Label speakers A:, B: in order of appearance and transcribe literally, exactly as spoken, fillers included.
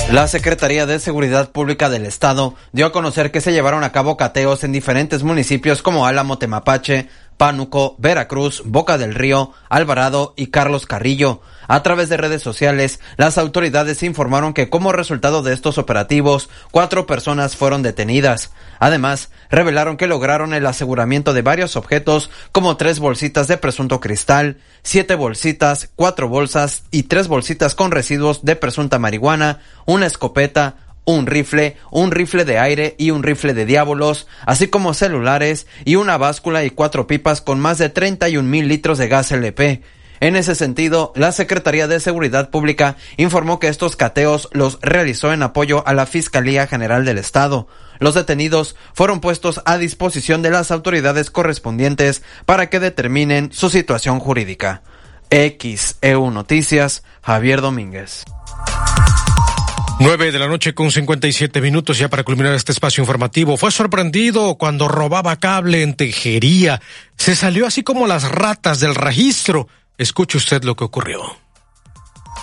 A: La Secretaría de Seguridad Pública del Estado dio a conocer que se llevaron a cabo cateos en diferentes municipios como Álamo, Temapache, Pánuco, Veracruz, Boca del Río, Alvarado y Carlos Carrillo. A través de redes sociales, las autoridades informaron que como resultado de estos operativos, cuatro personas fueron detenidas. Además, revelaron que lograron el aseguramiento de varios objetos como tres bolsitas de presunto cristal, siete bolsitas, cuatro bolsas y tres bolsitas con residuos de presunta marihuana, una escopeta, un rifle, un rifle de aire y un rifle de diábolos, así como celulares y una báscula y cuatro pipas con más de treinta y un mil litros de gas L P. En ese sentido, la Secretaría de Seguridad Pública informó que estos cateos los realizó en apoyo a la Fiscalía General del Estado. Los detenidos fueron puestos a disposición de las autoridades correspondientes para que determinen su situación jurídica. X E U Noticias, Javier Domínguez.
B: Nueve de la noche con cincuenta y siete minutos ya para culminar este espacio informativo. Fue sorprendido cuando robaba cable en Tejería. Se salió así como las ratas del registro. Escuche usted lo que ocurrió.